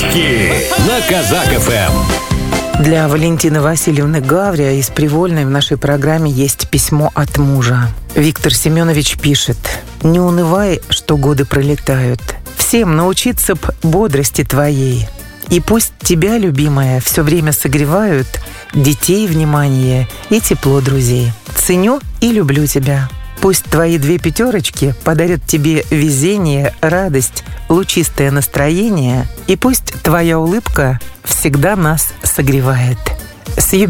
Подарочки на Казак ФМ. Для Валентины Васильевны Гаврия из Привольной в нашей программе есть письмо от мужа. Виктор Семенович пишет: «Не унывай, что годы пролетают. Всем научиться б бодрости твоей. И пусть тебя, любимая, все время согревают детей, внимание и тепло друзей. Ценю и люблю тебя. Пусть твои 2 пятерочки подарят тебе везение, радость, лучистое настроение, и пусть твоя улыбка всегда нас согревает». С